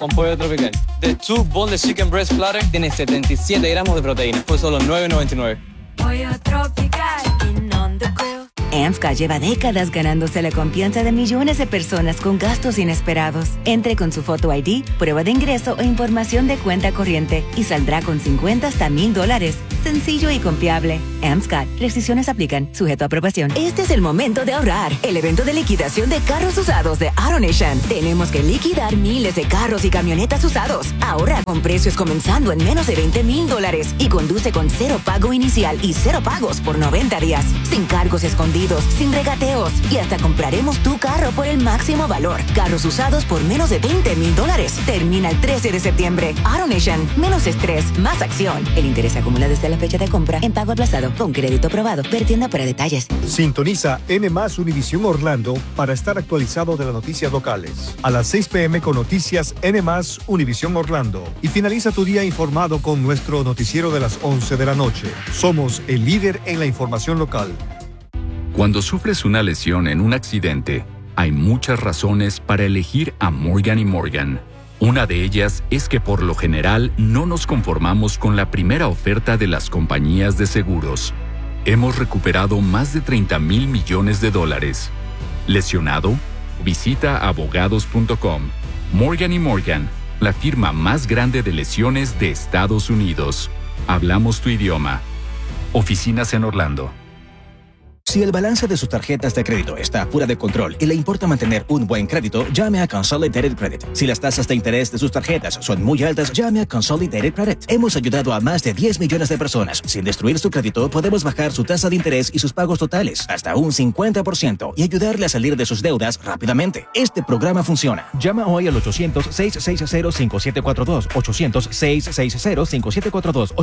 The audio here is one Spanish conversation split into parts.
con pollo tropical. The Two Boneless Chicken Breast Platter tiene 77 gramos de proteína por solo $9.99. Pollo tropical and on the grill. AMSCA lleva décadas ganándose la confianza de millones de personas con gastos inesperados. Entre con su Photo ID, prueba de ingreso e información de cuenta corriente y saldrá con $50 hasta $1,000. Sencillo y confiable. AMSCA. Restricciones aplican. Sujeto a aprobación. Este es el momento de ahorrar. El evento de liquidación de carros usados de AutoNation. Tenemos que liquidar miles de carros y camionetas usados. Ahorra con precios comenzando en menos de $20,000 y conduce con 0 pago inicial y 0 pagos por 90 días. Sin cargos escondidos, sin regateos y hasta compraremos tu carro por el máximo valor. Carros usados por menos de $20,000. Termina el 13 de septiembre. AutoNation. Menos estrés, más acción. El interés acumula desde la fecha de compra en pago aplazado con crédito aprobado. Ver tienda para detalles. Sintoniza N+ Univisión Orlando para estar actualizado de las noticias locales. A las 6 p.m. con noticias N+ Univisión Orlando. Y finaliza tu día informado con nuestro noticiero de las 11 de la noche. Somos el líder en la información local. Cuando sufres una lesión en un accidente, hay muchas razones para elegir a Morgan & Morgan. Una de ellas es que por lo general no nos conformamos con la primera oferta de las compañías de seguros. Hemos recuperado más de $30,000 millones. ¿Lesionado? Visita abogados.com. Morgan & Morgan, la firma más grande de lesiones de Estados Unidos. Hablamos tu idioma. Oficinas en Orlando. Si el balance de sus tarjetas de crédito está fuera de control y le importa mantener un buen crédito, llame a Consolidated Credit. Si las tasas de interés de sus tarjetas son muy altas, llame a Consolidated Credit. Hemos ayudado a más de 10 millones de personas. Sin destruir su crédito, podemos bajar su tasa de interés y sus pagos totales hasta un 50% y ayudarle a salir de sus deudas rápidamente. Este programa funciona. Llama hoy al 800-660-5742. 800-660-5742.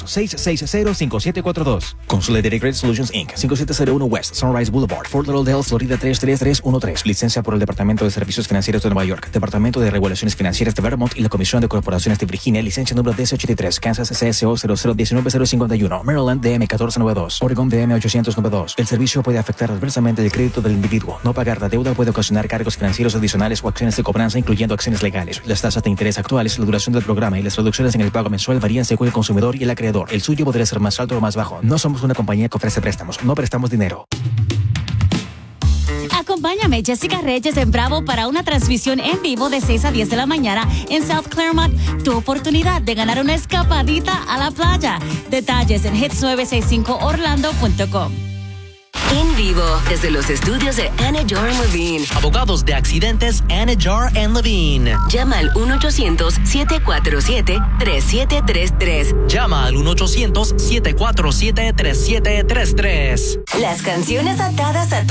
800-660-5742. Consolidated Credit Solutions, Inc. 5701 West Sunrise Boulevard, Fort Lauderdale, Florida 33313. Licencia por el Departamento de Servicios Financieros de Nueva York, Departamento de Regulaciones Financieras de Vermont y la Comisión de Corporaciones de Virginia. Licencia número DC83, Kansas CSO 0019051, Maryland DM 1492, Oregon DM 892. El servicio puede afectar adversamente el crédito del individuo. No pagar la deuda puede ocasionar cargos financieros adicionales o acciones de cobranza, incluyendo acciones legales. Las tasas de interés actuales, la duración del programa y las reducciones en el pago mensual varían según el consumidor y el acreedor. El suyo podría ser más alto o más bajo. No somos una compañía que ofrece préstamos. No prestamos dinero. Acompáñame, Jessica Reyes, en Bravo para una transmisión en vivo de 6 a 10 de la mañana en South Claremont. Tu oportunidad de ganar una escapadita a la playa. Detalles en hits965orlando.com. En vivo, desde los estudios de Anidjar & Levine. Abogados de accidentes Anidjar & Levine. Llama al 1-800-747-3733. Llama al 1-800-747-3733. Las canciones atadas a